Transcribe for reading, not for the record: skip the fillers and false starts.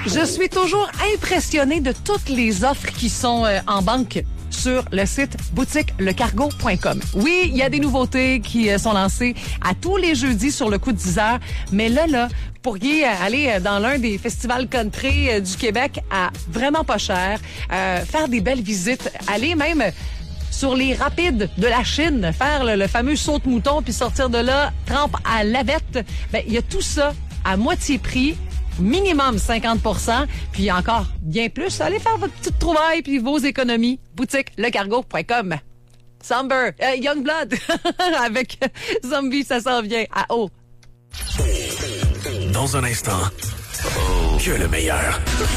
Je suis toujours impressionnée de toutes les offres qui sont en banque sur le site boutiquelecargo.com. Oui, il y a des nouveautés qui sont lancées à tous les jeudis sur le coup de 10 heures, mais là, vous pourriez aller dans l'un des festivals country du Québec à vraiment pas cher, faire des belles visites, aller même sur les rapides de la Chine, faire le fameux saut de mouton puis sortir de là, trempe à lavette. Ben, il y a tout ça à moitié prix. Minimum 50%, puis encore bien plus. Allez faire votre petite trouvaille puis vos économies. Boutiquelecargo.com. Somber, Youngblood avec Zombie, ça s'en vient à haut. Dans un instant, que le meilleur.